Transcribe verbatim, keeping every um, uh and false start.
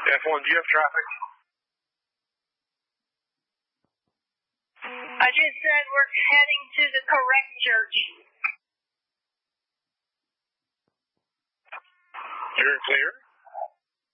F one, do you have traffic? I just said we're heading to the correct church. You're clear?